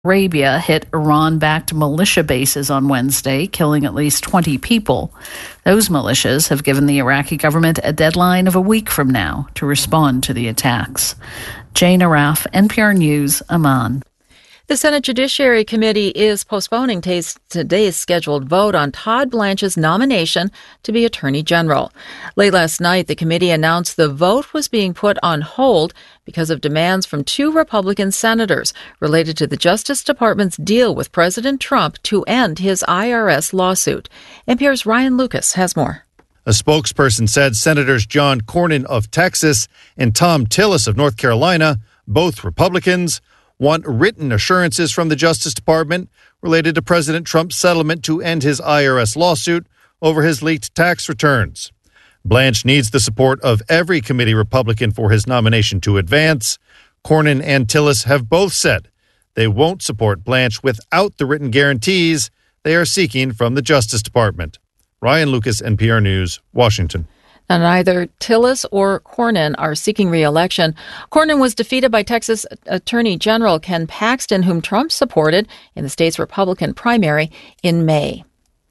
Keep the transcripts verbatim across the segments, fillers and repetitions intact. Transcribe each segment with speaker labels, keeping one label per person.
Speaker 1: Arabia hit Iran-backed militia bases on Wednesday, killing at least twenty people. Those militias have given the Iraqi government a deadline of a week from now to respond to the attacks. Jane Araf, N P R News, Amman.
Speaker 2: The Senate Judiciary Committee is postponing today's scheduled vote on Todd Blanche's nomination to be Attorney General. Late last night, the committee announced the vote was being put on hold because of demands from two Republican senators related to the Justice Department's deal with President Trump to end his I R S lawsuit. N P R's Ryan Lucas has more.
Speaker 3: A spokesperson said Senators John Cornyn of Texas and Thom Tillis of North Carolina, both Republicans, want written assurances from the Justice Department related to President Trump's settlement to end his I R S lawsuit over his leaked tax returns. Blanche needs the support of every committee Republican for his nomination to advance. Cornyn and Tillis have both said they won't support Blanche without the written guarantees they are seeking from the Justice Department. Ryan Lucas, N P R News, Washington.
Speaker 2: And neither Tillis or Cornyn are seeking re-election. Cornyn was defeated by Texas Attorney General Ken Paxton, whom Trump supported in the state's Republican primary in May.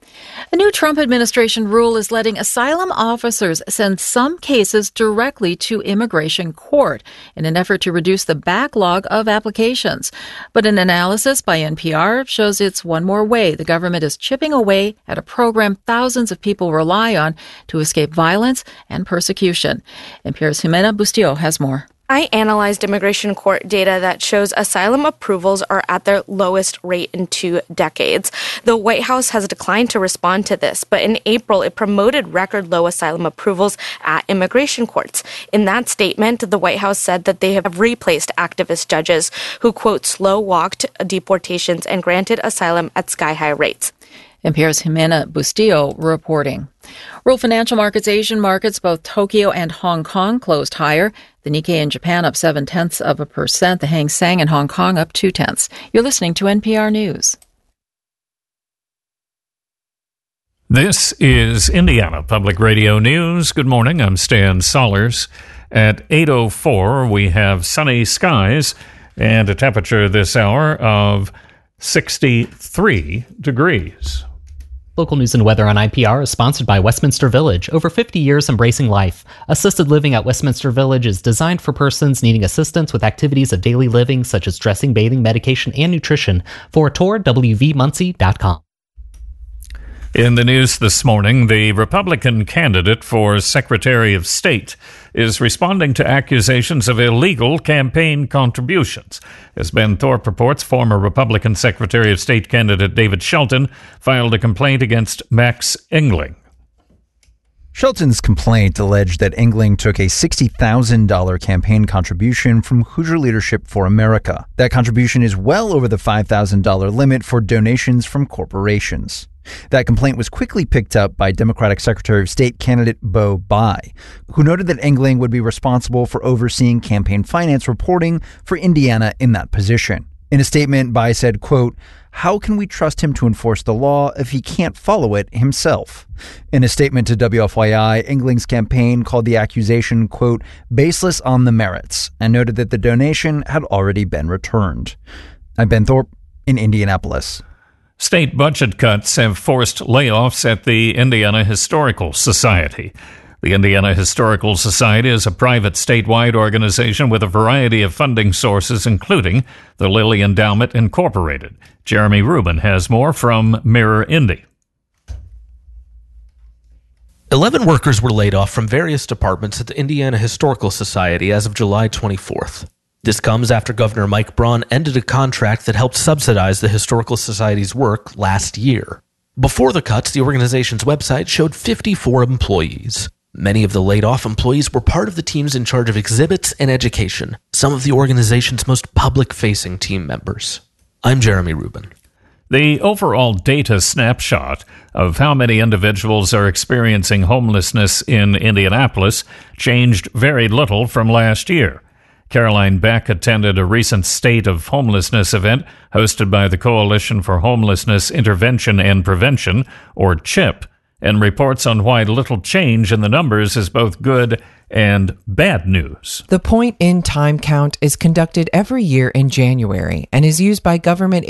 Speaker 2: A new Trump administration rule is letting asylum officers send some cases directly to immigration court in an effort to reduce the backlog of applications. But an analysis by N P R shows it's one more way the government is chipping away at a program thousands of people rely on to escape violence and persecution. N P R's Jimena Bustillo has more.
Speaker 4: I analyzed immigration court data that shows asylum approvals are at their lowest rate in two decades. The White House has declined to respond to this, but in April, it promoted record low asylum approvals at immigration courts. In that statement, the White House said that they have replaced activist judges who, quote, slow-walked deportations and granted asylum at sky-high rates.
Speaker 2: N P R's Jimena Bustillo reporting. World financial markets, Asian markets, both Tokyo and Hong Kong closed higher. The Nikkei in Japan up seven-tenths of a percent. The Hang Seng in Hong Kong up two-tenths. You're listening to N P R News.
Speaker 5: This is Indiana Public Radio News. Good morning. I'm Stan Sollers. At eight oh four, we have sunny skies and a temperature this hour of sixty-three degrees.
Speaker 6: Local news and weather on I P R is sponsored by Westminster Village. Over fifty years embracing life. Assisted living at Westminster Village is designed for persons needing assistance with activities of daily living, such as dressing, bathing, medication, and nutrition. For a tour, w v muncie dot com.
Speaker 5: In the news this morning, the Republican candidate for Secretary of State is responding to accusations of illegal campaign contributions. As Ben Thorpe reports, former Republican Secretary of State candidate David Shelton filed a complaint against Max Engling.
Speaker 7: Shelton's complaint alleged that Engling took a sixty thousand dollars campaign contribution from Hoosier Leadership for America. That contribution is well over the five thousand dollars limit for donations from corporations. That complaint was quickly picked up by Democratic Secretary of State candidate Bo Bai, who noted that Engling would be responsible for overseeing campaign finance reporting for Indiana in that position. In a statement, Bai said, quote, "How can we trust him to enforce the law if he can't follow it himself?" In a statement to W F Y I, Engling's campaign called the accusation, quote, "baseless on the merits," and noted that the donation had already been returned. I'm Ben Thorpe in Indianapolis.
Speaker 5: State budget cuts have forced layoffs at the Indiana Historical Society. The Indiana Historical Society is a private statewide organization with a variety of funding sources, including the Lilly Endowment Incorporated. Jeremy Rubin has more from Mirror Indy.
Speaker 8: Eleven workers were laid off from various departments at the Indiana Historical Society as of July twenty-fourth. This comes after Governor Mike Braun ended a contract that helped subsidize the Historical Society's work last year. Before the cuts, the organization's website showed fifty-four employees. Many of the laid-off employees were part of the teams in charge of exhibits and education, some of the organization's most public-facing team members. I'm Jeremy Rubin.
Speaker 5: The overall data snapshot of how many individuals are experiencing homelessness in Indianapolis changed very little from last year. Caroline Beck attended a recent State of Homelessness event hosted by the Coalition for Homelessness Intervention and Prevention, or CHIP, and reports on why little change in the numbers is both good and bad news.
Speaker 9: The point in time count is conducted every year in January and is used by government